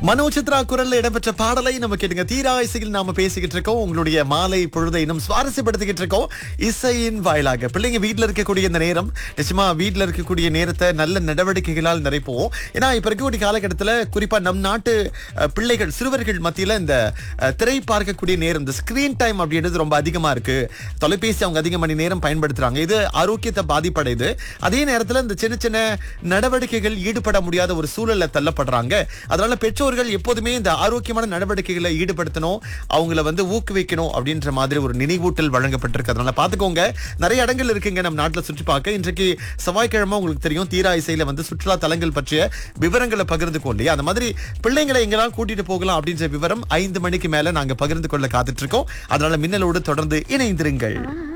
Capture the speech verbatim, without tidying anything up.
மனோ சித்ரா குரல்ல இடம்பெற்ற பாடலை நம்ம கேட்டுங்க. தீரா இசையில் நாம பேசிக்கிட்டு இருக்கோம். உங்களுடைய மாலை பொழுதை இன்னும் சுவாரஸ்யப்படுத்திக்கிட்டு இருக்கோம் இசையின் வாயிலாக. பிள்ளைங்க வீட்டுல இருக்கக்கூடிய இந்த நேரம் நிச்சயமா வீட்டுல இருக்கக்கூடிய நேரத்தை நல்ல நடவடிக்கைகளால் நிறைப்போம். ஏன்னா இப்ப இருக்கக்கூடிய காலகட்டத்துல குறிப்பா நம் நாட்டு அஹ், பிள்ளைகள் சிறுவர்கள் மத்தியில இந்த அஹ், திரை பார்க்கக்கூடிய நேரம், இந்த ஸ்கிரீன் டைம் அப்படின்றது ரொம்ப அதிகமா இருக்கு. தொலைபேசி அவங்க அதிக மணி நேரம் பயன்படுத்துறாங்க. இது ஆரோக்கியத்தை பாதிப்படையுது. அதே நேரத்துல இந்த சின்ன சின்ன நடவடிக்கைகள் ஈடுபட முடியாத ஒரு சூழல்ல தள்ளப்படுறாங்க. அதனால பெற்றோர்கள் எப்போதுமே இந்த ஆரோக்கியமான நடவடிக்கைகளை ஈடுபடுத்தணும், அவங்கள வந்து ஊக்குவிக்கணும் அப்படின்ற மாதிரி ஒரு நினைவூட்டல் வழங்கப்பட்டிருக்கு. அதனால பாத்துக்கோங்க, நிறைய இடங்கள் இருக்குங்க நம்ம நாட்டுல சுற்றி பார்க்க. இன்றைக்கு செவ்வாய்க்கிழமை உங்களுக்கு தெரியும் தீரா இசையில வந்து சுற்றுலா தலங்கள் பற்றிய விவரங்களை பகிர்ந்துக்கோ இல்லையா. அந்த மாதிரி பிள்ளைங்களை எங்கெல்லாம் கூட்டிட்டு போகலாம் அப்படின்ற விவரம் ஐந்து மணிக்கு மேல நாங்க பகிர்ந்து கொள்ள காத்துட்டு இருக்கோம். அதனால மின்னலோடு தொடர்ந்து இணைந்திருங்கள்.